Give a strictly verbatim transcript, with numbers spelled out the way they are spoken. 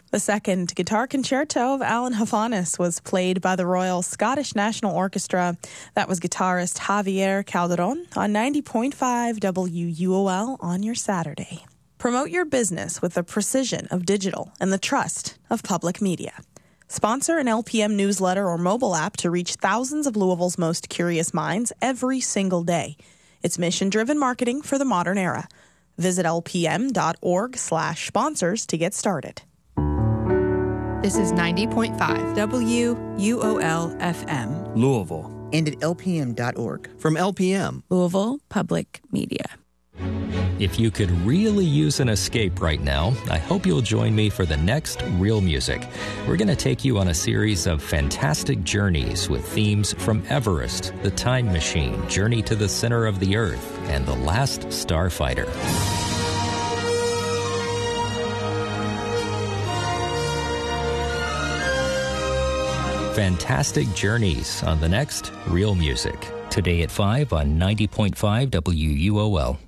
The second guitar concerto of Alan Hafanis was played by the Royal Scottish National Orchestra. That was guitarist Javier Calderon on ninety point five W U O L on your Saturday. Promote your business with the precision of digital and the trust of public media. Sponsor an L P M newsletter or mobile app to reach thousands of Louisville's most curious minds every single day. It's mission-driven marketing for the modern era. Visit lpm.org slash sponsors to get started. This is ninety point five W U O L F M. Louisville. And at L P M dot org. From L P M. Louisville Public Media. If you could really use an escape right now, I hope you'll join me for the next Real Music. We're going to take you on a series of fantastic journeys with themes from Everest, The Time Machine, Journey to the Center of the Earth, and The Last Starfighter. Fantastic journeys on the next Real Music. Today at five on ninety point five W U O L.